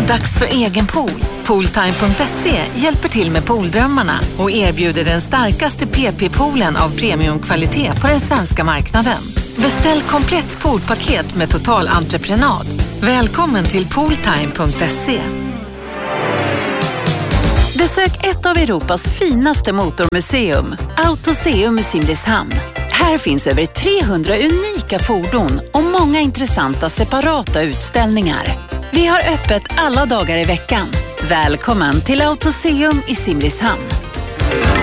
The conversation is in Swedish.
Dags för egen pool. Pooltime.se hjälper till med pooldrömmarna och erbjuder den starkaste PP-poolen av premiumkvalitet på den svenska marknaden. Beställ komplett poolpaket med total entreprenad. Välkommen till Pooltime.se. Besök ett av Europas finaste motormuseum, Autoseum i Simrishamn. Här finns över 300 unika fordon och många intressanta separata utställningar. Vi har öppet alla dagar i veckan. Välkommen till Autoseum i Simrishamn.